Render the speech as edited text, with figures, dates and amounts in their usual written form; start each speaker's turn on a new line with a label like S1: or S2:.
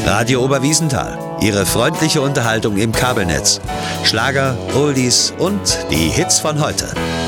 S1: Radio Oberwiesenthal. Ihre freundliche Unterhaltung im Kabelnetz. Schlager, Oldies und die Hits von heute.